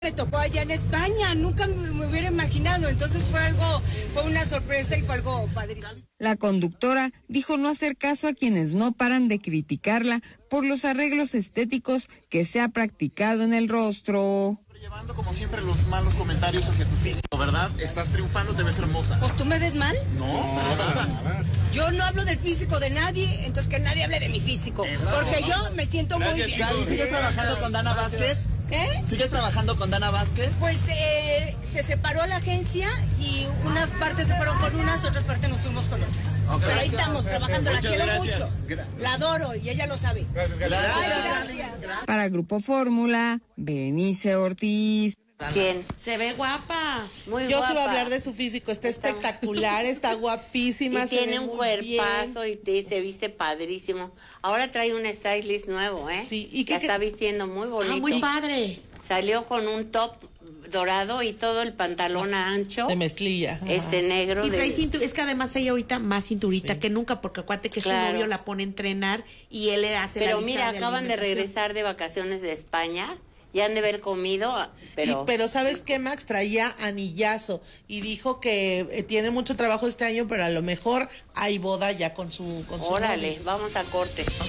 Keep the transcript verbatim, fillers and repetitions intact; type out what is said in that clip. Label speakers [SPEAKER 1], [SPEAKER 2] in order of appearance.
[SPEAKER 1] Me tocó allá en España, nunca me hubiera imaginado, entonces fue algo, fue una sorpresa y fue algo padrísimo.
[SPEAKER 2] La conductora dijo no hacer caso a quienes no paran de criticarla por los arreglos estéticos que se ha practicado en el rostro.
[SPEAKER 3] Llevando como siempre los malos comentarios hacia tu físico, ¿verdad? Estás triunfando, te ves hermosa.
[SPEAKER 1] ¿Pues tú me ves mal?
[SPEAKER 3] No, no nada, nada.
[SPEAKER 1] Yo no hablo del físico de nadie, entonces que nadie hable de mi físico, porque yo me siento muy bien.
[SPEAKER 4] Gaby, ¿sigues trabajando con Dana Vázquez?
[SPEAKER 1] ¿Eh?
[SPEAKER 4] ¿Sigues trabajando con Dana Vázquez?
[SPEAKER 1] Pues eh, se separó la agencia y unas partes se fueron con unas, otras partes nos fuimos con otras. Okay. Pero ahí estamos trabajando, la quiero mucho, la adoro y ella lo sabe.
[SPEAKER 4] Gracias, gracias.
[SPEAKER 1] Ay, gracias.
[SPEAKER 2] Para Grupo Fórmula, Berenice Ortiz.
[SPEAKER 5] ¿Quién? Se ve guapa, muy
[SPEAKER 6] Yo
[SPEAKER 5] guapa.
[SPEAKER 6] se voy a hablar de su físico, está, está espectacular, está guapísima.
[SPEAKER 5] Y
[SPEAKER 6] se
[SPEAKER 5] tiene
[SPEAKER 6] ve
[SPEAKER 5] un
[SPEAKER 6] muy
[SPEAKER 5] cuerpazo
[SPEAKER 6] bien.
[SPEAKER 5] y se viste padrísimo. Ahora trae un stylist nuevo, ¿eh?
[SPEAKER 6] Sí, y que
[SPEAKER 5] la está vistiendo muy bonito.
[SPEAKER 6] Ah, muy padre.
[SPEAKER 5] Salió con un top dorado y todo el pantalón ancho.
[SPEAKER 6] De mezclilla.
[SPEAKER 5] Este negro.
[SPEAKER 7] Y trae
[SPEAKER 5] de...
[SPEAKER 7] cintu- es que además trae ahorita más cinturita
[SPEAKER 6] Sí.
[SPEAKER 7] que nunca, porque acuérdate que
[SPEAKER 5] Claro.
[SPEAKER 7] su novio la pone a entrenar y él le hace
[SPEAKER 5] Pero
[SPEAKER 7] la lista
[SPEAKER 5] mira,
[SPEAKER 7] de
[SPEAKER 5] acaban de
[SPEAKER 7] alimentación.
[SPEAKER 5] regresar de vacaciones de España. Ya han de haber comido, pero...
[SPEAKER 6] Y- pero ¿sabes qué, Max? Traía anillazo y dijo que eh, tiene mucho trabajo este año, pero a lo mejor hay boda ya con su con su
[SPEAKER 5] Órale,
[SPEAKER 6] novio.
[SPEAKER 5] vamos a corte.